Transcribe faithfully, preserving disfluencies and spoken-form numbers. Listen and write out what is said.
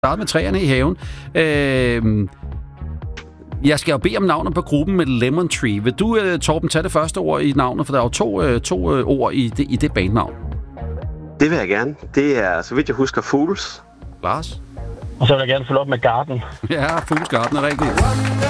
starte med træerne i haven. Øh, jeg skal jo bede om navnet på gruppen med Lemon Tree. Vil du, uh, Torben, tage det første ord i navnet? For der er jo to, uh, to uh, ord i det, i det bandnavn. Det vil jeg gerne. Det er, så vidt jeg husker, Fools. Lars? Og så vil jeg gerne følge op med Garden. Ja, Fools Garden er rigtigt.